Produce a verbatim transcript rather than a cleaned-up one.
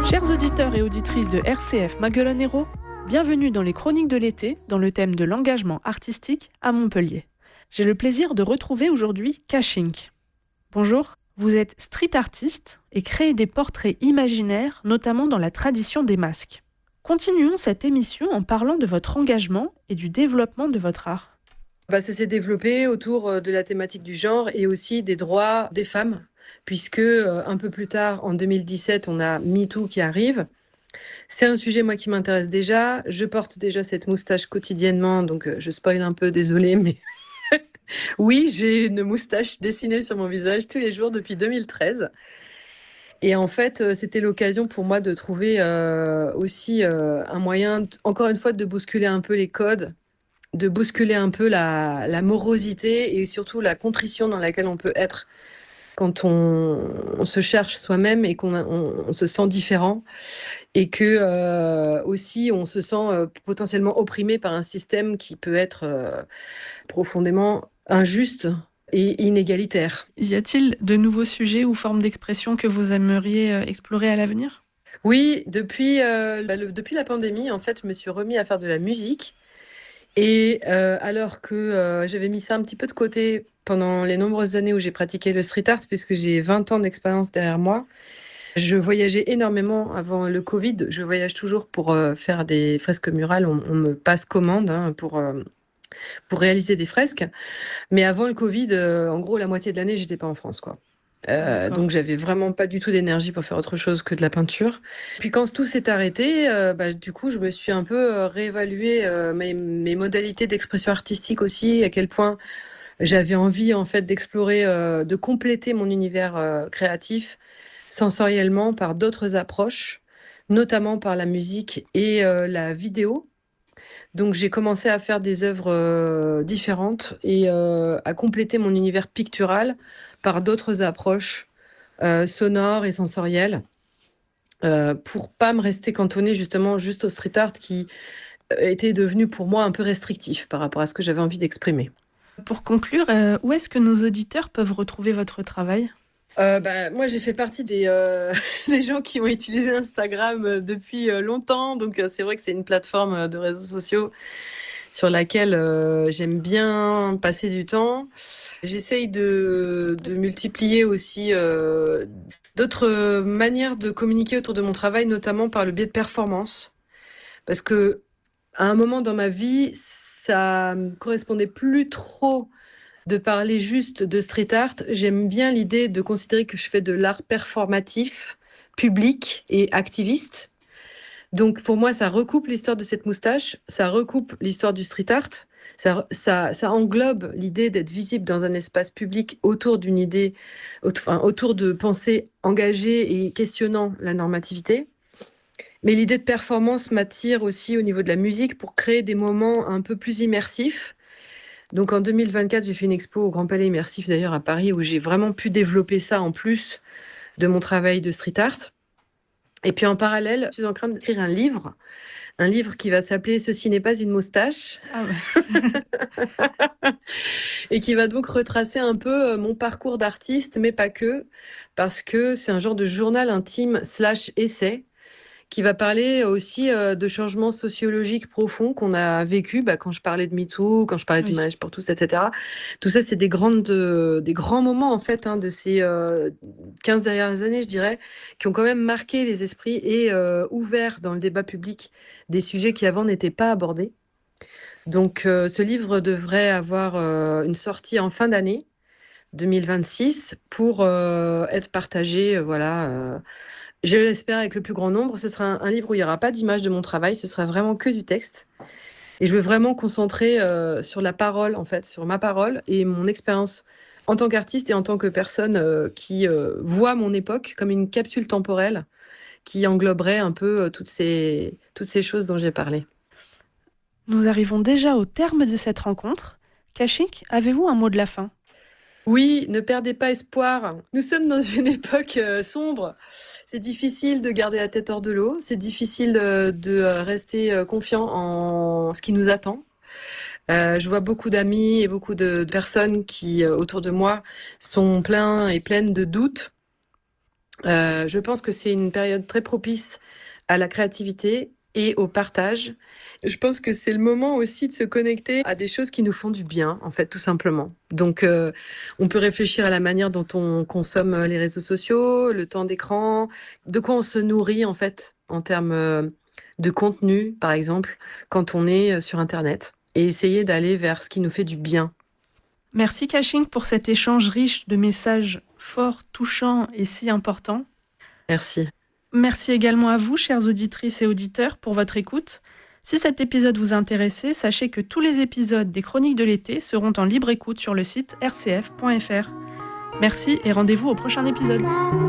Chers auditeurs et auditrices de R C F Maguelone Hérault, bienvenue dans les Chroniques de l'été, dans le thème de l'engagement artistique à Montpellier. J'ai le plaisir de retrouver aujourd'hui Kashink. Bonjour, vous êtes street artiste et créez des portraits imaginaires, notamment dans la tradition des masques. Continuons cette émission en parlant de votre engagement et du développement de votre art. Bah, ça s'est développé autour de la thématique du genre et aussi des droits des femmes, puisque euh, un peu plus tard, en deux mille dix-sept, on a MeToo qui arrive. C'est un sujet, moi, qui m'intéresse déjà. Je porte déjà cette moustache quotidiennement, donc euh, je spoil un peu, désolée, mais oui, j'ai une moustache dessinée sur mon visage tous les jours depuis deux mille treize. Et en fait, euh, c'était l'occasion pour moi de trouver euh, aussi euh, un moyen, t- encore une fois, de bousculer un peu les codes, de bousculer un peu la, la morosité et surtout la contrition dans laquelle on peut être quand on, on se cherche soi-même et qu'on a- on, on se sent différent et que euh, aussi on se sent euh, potentiellement opprimé par un système qui peut être euh, profondément injuste et inégalitaire. Y a-t-il de nouveaux sujets ou formes d'expression que vous aimeriez euh, explorer à l'avenir ? Oui, depuis, euh, bah, le- depuis la pandémie, en fait, je me suis remis à faire de la musique. Et euh, alors que euh, j'avais mis ça un petit peu de côté pendant les nombreuses années où j'ai pratiqué le street art, puisque j'ai vingt ans d'expérience derrière moi, je voyageais énormément avant le Covid. Je voyage toujours pour euh, faire des fresques murales. On, on me passe commande hein, pour, euh, pour réaliser des fresques. Mais avant le Covid, euh, en gros, la moitié de l'année, j'étais pas en France, quoi. Euh, D'accord. donc j'avais vraiment pas du tout d'énergie pour faire autre chose que de la peinture. Puis quand tout s'est arrêté, euh, bah, du coup je me suis un peu euh, réévalué euh, mes, mes modalités d'expression artistique aussi, à quel point j'avais envie en fait d'explorer, euh, de compléter mon univers euh, créatif sensoriellement par d'autres approches, notamment par la musique et euh, la vidéo. Donc j'ai commencé à faire des œuvres euh, différentes et euh, à compléter mon univers pictural par d'autres approches euh, sonores et sensorielles euh, pour pas me rester cantonnée justement juste au street art qui euh, était devenu pour moi un peu restrictif par rapport à ce que j'avais envie d'exprimer. Pour conclure, euh, où est-ce que nos auditeurs peuvent retrouver votre travail ? Euh, bah, moi, j'ai fait partie des, euh, des gens qui ont utilisé Instagram euh, depuis euh, longtemps. Donc, euh, c'est vrai que c'est une plateforme euh, de réseaux sociaux sur laquelle euh, j'aime bien passer du temps. J'essaye de, de multiplier aussi euh, d'autres manières de communiquer autour de mon travail, notamment par le biais de performances. Parce que à un moment dans ma vie, ça me correspondait plus trop de parler juste de street art. J'aime bien l'idée de considérer que je fais de l'art performatif, public et activiste. Donc pour moi, ça recoupe l'histoire de cette moustache, ça recoupe l'histoire du street art, ça, ça, ça englobe l'idée d'être visible dans un espace public autour d'une idée, enfin, autour de pensées engagées et questionnant la normativité. Mais l'idée de performance m'attire aussi au niveau de la musique pour créer des moments un peu plus immersifs. Donc en deux mille vingt-quatre, j'ai fait une expo au Grand Palais Immersif d'ailleurs à Paris où j'ai vraiment pu développer ça en plus de mon travail de street art. Et puis en parallèle, je suis en train d'écrire un livre, un livre qui va s'appeler Ceci n'est pas une moustache Ah ouais. et qui va donc retracer un peu mon parcours d'artiste, mais pas que, parce que c'est un genre de journal intime slash essai qui va parler aussi euh, de changements sociologiques profonds qu'on a vécu bah, quand je parlais de MeToo, quand je parlais Oui. du mariage pour tous, et cetera. Tout ça, c'est des, grandes, euh, des grands moments, en fait, hein, de ces euh, quinze dernières années, je dirais, qui ont quand même marqué les esprits et euh, ouvert dans le débat public des sujets qui avant n'étaient pas abordés. Donc, euh, ce livre devrait avoir euh, une sortie en fin d'année deux mille vingt-six pour euh, être partagé, euh, voilà... Euh, je l'espère avec le plus grand nombre. Ce sera un, un livre où il n'y aura pas d'image de mon travail, ce sera vraiment que du texte. Et je veux vraiment concentrer euh, sur la parole, en fait, sur ma parole et mon expérience en tant qu'artiste et en tant que personne euh, qui euh, voit mon époque comme une capsule temporelle qui engloberait un peu euh, toutes ces, toutes ces choses dont j'ai parlé. Nous arrivons déjà au terme de cette rencontre. Kashink, avez-vous un mot de la fin ? Oui, ne perdez pas espoir. Nous sommes dans une époque euh, sombre. C'est difficile de garder la tête hors de l'eau. C'est difficile euh, de euh, rester euh, confiant en ce qui nous attend. Euh, je vois beaucoup d'amis et beaucoup de, de personnes qui, euh, autour de moi, sont pleins et pleines de doutes. Euh, je pense que c'est une période très propice à la créativité et au partage. Je pense que c'est le moment aussi de se connecter à des choses qui nous font du bien, en fait, tout simplement. Donc, euh, on peut réfléchir à la manière dont on consomme les réseaux sociaux, le temps d'écran, de quoi on se nourrit, en fait, en termes euh, de contenu, par exemple, quand on est euh, sur Internet, et essayer d'aller vers ce qui nous fait du bien. Merci Caching pour cet échange riche de messages forts, touchants et si importants. Merci. Merci également à vous, chères auditrices et auditeurs, pour votre écoute. Si cet épisode vous intéressait, sachez que tous les épisodes des Chroniques de l'été seront en libre écoute sur le site r c f point f r. Merci et rendez-vous au prochain épisode.